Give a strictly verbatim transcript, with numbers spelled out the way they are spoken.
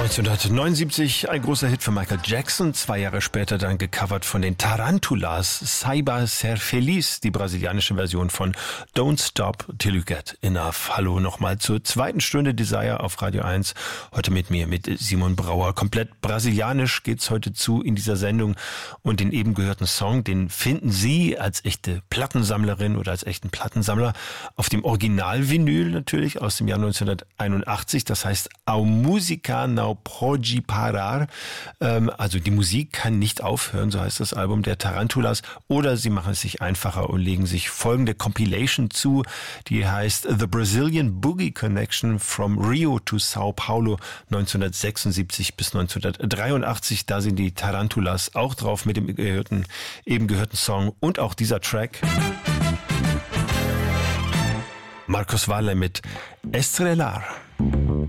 neunzehnhundertneunundsiebzig ein großer Hit für Michael Jackson, zwei Jahre später dann gecovert von den Tarantulas, Saiba Ser Feliz, die brasilianische Version von Don't Stop Till You Get Enough. Hallo nochmal zur zweiten Stunde Desire auf Radio eins, heute mit mir, mit Simon Brauer. Komplett brasilianisch geht's heute zu in dieser Sendung und den eben gehörten Song, den finden Sie als echte Plattensammlerin oder als echten Plattensammler auf dem Original-Vinyl natürlich aus dem Jahr neunzehnhunderteinundachtzig, das heißt A Música Não Pode Parar, ähm, also die Musik kann nicht aufhören, so heißt das Album der Tarantulas, oder sie machen es sich einfacher und legen sich folgende Compilation zu, die heißt The Brazilian Boogie Connection from Rio to Sao Paulo neunzehnhundertsechsundsiebzig bis neunzehnhundertdreiundachtzig, da sind die Tarantulas auch drauf mit dem gehörten, eben gehörten Song und auch dieser Track. Marcos Valle mit Estrelar.